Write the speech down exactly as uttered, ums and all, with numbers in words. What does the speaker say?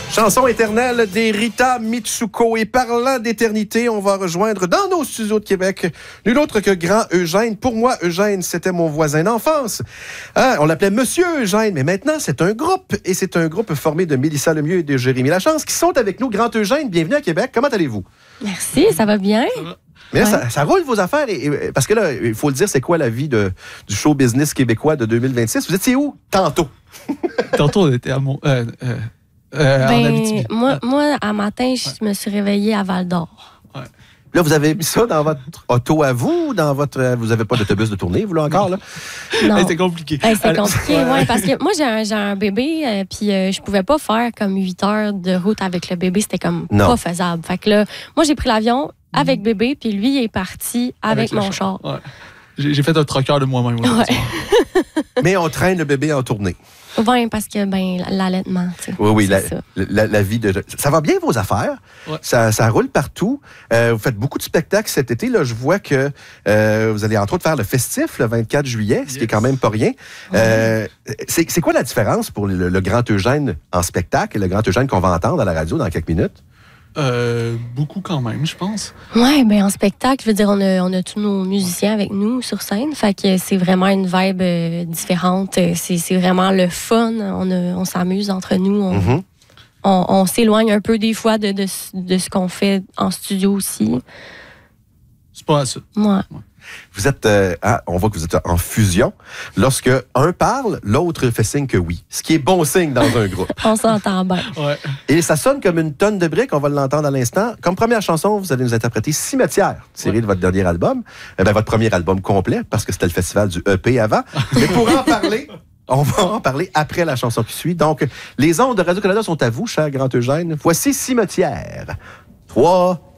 Chanson éternelle des Rita Mitsuko. Et parlant d'éternité, on va rejoindre dans nos studios de Québec nul autre que Grand Eugène. Pour moi, Eugène, c'était mon voisin d'enfance. Hein, on l'appelait Monsieur Eugène, mais maintenant, c'est un groupe. Et c'est un groupe formé de Mélissa Lemieux et de Jérémy Lachance qui sont avec nous. Grand Eugène, bienvenue à Québec. Comment allez-vous? Merci, ça va bien. Ça va. Mais là, ouais. ça, ça roule vos affaires. Et, et, parce que là, il faut le dire, c'est quoi la vie de, du show business québécois de deux mille vingt-six? Vous étiez où? Tantôt. Tantôt, on était à mon... Euh, euh, euh, ben, en Abitibi. Moi, moi, à matin, je ouais. me suis réveillée à Val-d'Or. Ouais. Là, vous avez mis ça dans votre auto à vous? Dans votre, vous n'avez pas d'autobus de tournée, vous, là, encore? Là? Non. Hey, c'est compliqué. Hey, c'est compliqué, oui. Ouais, parce que moi, j'ai un, j'ai un bébé, euh, puis euh, je pouvais pas faire comme huit heures de route avec le bébé. C'était comme non. pas faisable. Fait que là, moi, j'ai pris l'avion avec bébé, puis lui, il est parti avec, avec mon char. Ouais. J'ai, j'ai fait un troqueur de moi-même. Ouais. Mais on traîne le bébé en tournée. Oui, parce que ben, l'allaitement, tu sais. Oui, oui, la, la, la vie de... Ça va bien, vos affaires? Ouais. Ça, ça roule partout. Euh, vous faites beaucoup de spectacles cet été. Là, je vois que euh, vous allez entre autres faire le Festif le vingt-quatre juillet, ce yes. qui est quand même pas rien. Euh, c'est, c'est quoi la différence pour le, le Grand Eugène en spectacle et le Grand Eugène qu'on va entendre à la radio dans quelques minutes? Euh, beaucoup quand même, je pense. Oui, bien en spectacle, je veux dire, on a, on a tous nos musiciens avec nous sur scène. Fait que c'est vraiment une vibe euh, différente. C'est, c'est vraiment le fun. On, a, on s'amuse entre nous. On, mm-hmm. on, on s'éloigne un peu des fois de, de, de ce qu'on fait en studio aussi. C'est pas ça. Ouais. ouais. Vous êtes, euh, ah, on voit que vous êtes en fusion. Lorsque un parle, l'autre fait signe que oui. Ce qui est bon signe dans un groupe. On s'entend bien. Ouais. Et ça sonne comme une tonne de briques. On va l'entendre à l'instant. Comme première chanson, vous allez nous interpréter Cimetière, tirée ouais. de votre dernier album. Eh bien, votre premier album complet, parce que c'était le festival du E P avant. Mais pour en parler... On va en parler après la chanson qui suit. Donc, les ondes de Radio-Canada sont à vous, cher Grand Eugène. Voici Cimetière. Trois...